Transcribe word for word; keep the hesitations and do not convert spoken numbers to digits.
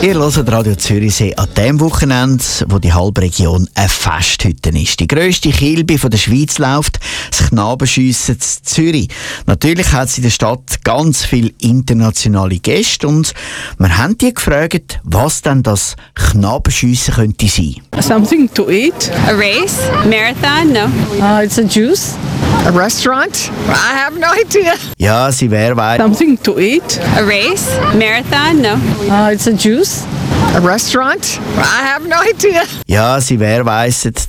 Ihr hört Radio Zürichsee an dem Wochenende, wo die halbe Region eine Festhütte ist. Die grösste Kilbe der Schweiz läuft, das Knabenschiessen in Zürich. Natürlich hat es in der Stadt ganz viele internationale Gäste und wir haben die gefragt, was denn das Knabenschiessen könnte sein. Something to eat. A race? Marathon? No. Uh, it's a juice. A restaurant? I have no idea. Ja, sie wäre weit. Something to eat. A race? Marathon? No. Uh, it's a juice. A restaurant? I have no idea. Ja, sie wäre weiss,